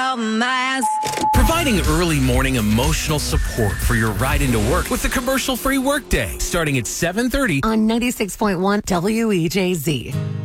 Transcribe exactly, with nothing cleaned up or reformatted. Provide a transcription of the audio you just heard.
dumbass. Providing early morning emotional support for your ride into work with the commercial-free workday, starting at seven thirty on ninety-six point one W E J Z.